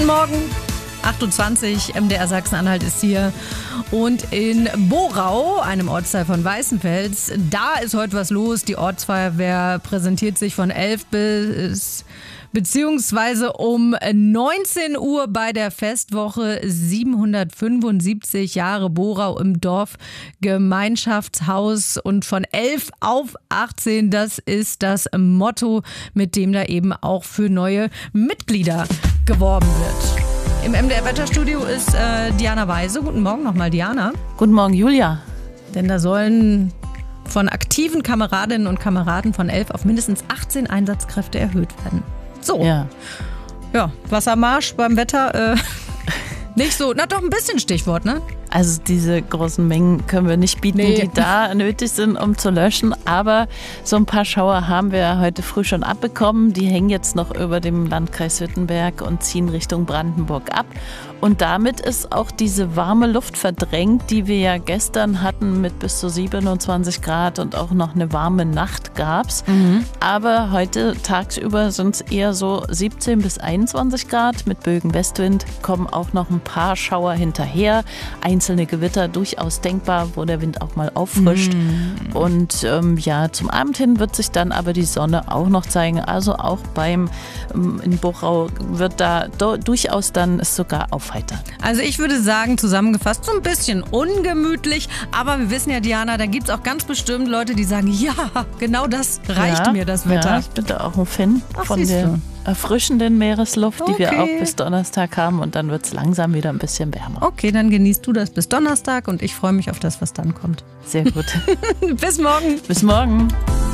Morgen. 28, MDR Sachsen-Anhalt ist hier. Und in Borau, einem Ortsteil von Weißenfels, da ist heute was los. Die Ortsfeuerwehr präsentiert sich von 11 beziehungsweise um 19 Uhr bei der Festwoche 775 Jahre Borau im Dorfgemeinschaftshaus. Und von 11 auf 18, das ist das Motto, mit dem da eben auch für neue Mitglieder geworben wird. Im MDR-Wetterstudio ist Diana Weise. Guten Morgen nochmal, Diana. Guten Morgen, Julia. Denn da sollen von aktiven Kameradinnen und Kameraden von 11 auf mindestens 18 Einsatzkräfte erhöht werden. So. Ja, Wassermarsch beim Wetter nicht so. Na doch, ein bisschen Stichwort, ne? Also diese großen Mengen können wir nicht bieten, die da nötig sind, um zu löschen. Aber so ein paar Schauer haben wir heute früh schon abbekommen. Die hängen jetzt noch über dem Landkreis Württemberg und ziehen Richtung Brandenburg ab. Und damit ist auch diese warme Luft verdrängt, die wir ja gestern hatten mit bis zu 27 Grad und auch noch eine warme Nacht gab's. Aber heute tagsüber sind es eher so 17 bis 21 Grad. Mit Bögen Westwind kommen auch noch ein paar Schauer hinterher. Einzelne Gewitter durchaus denkbar, wo der Wind auch mal auffrischt. Und zum Abend hin wird sich dann aber die Sonne auch noch zeigen. Also auch in Borau wird da durchaus dann es sogar aufheitern. Also ich würde sagen, zusammengefasst, so ein bisschen ungemütlich. Aber wir wissen ja, Diana, da gibt es auch ganz bestimmt Leute, die sagen, ja, genau das reicht mir, das Wetter. Ja, ich bin da auch ein Fan von der erfrischenden Meeresluft, die wir auch bis Donnerstag haben. Und dann wird es langsam wieder ein bisschen wärmer. Okay, dann genießt du das bis Donnerstag und ich freue mich auf das, was dann kommt. Sehr gut. Bis morgen. Bis morgen.